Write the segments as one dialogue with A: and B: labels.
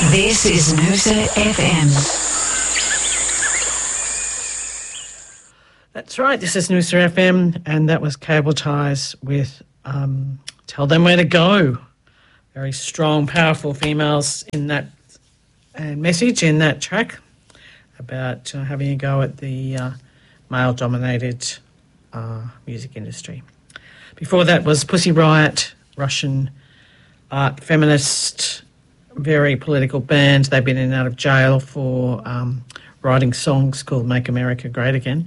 A: This is Noosa FM.
B: That's right, this is Noosa FM, and that was Cable Ties with Tell Them Where to Go. Very strong, powerful females in that message in that track about having a go at the male-dominated music industry. Before that was Pussy Riot, Russian art feminist, very political band. They've been in and out of jail for writing songs called Make America Great Again.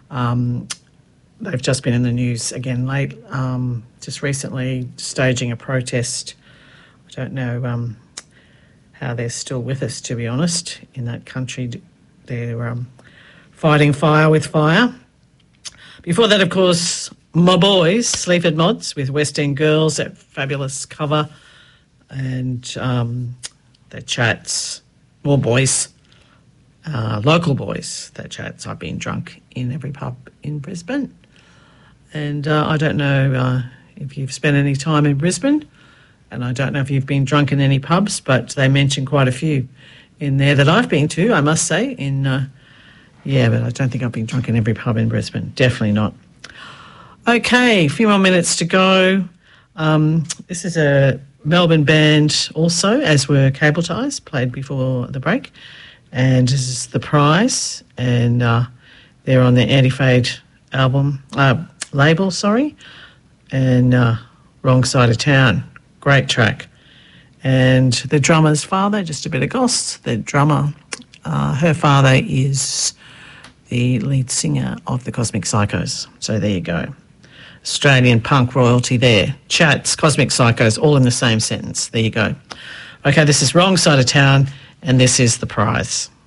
B: They've just been in the news again just recently, staging a protest. I don't know how they're still with us, to be honest, in that country. They're fighting fire with fire. Before that, of course, My Boys, Sleaford Mods with West End Girls, that fabulous cover. And the chats, more boys, local boys, that chats. I've been drunk in every pub in Brisbane. And I don't know if you've spent any time in Brisbane, and I don't know if you've been drunk in any pubs, but they mention quite a few in there that I've been to, I must say. But I don't think I've been drunk in every pub in Brisbane. Definitely not. Okay, a few more minutes to go. This is a Melbourne band also, as were Cable Ties, played before the break. And this is The Prize, and they're on the Anti-Fade label, and Wrong Side of Town. Great track. And the drummer's father, just a bit of goss, the drummer, her father is the lead singer of the Cosmic Psychos. So there you go. Australian punk royalty there. Chats, Cosmic Psychos, all in the same sentence. There you go. Okay, this is Wrong Side of Town, and this is The Prize.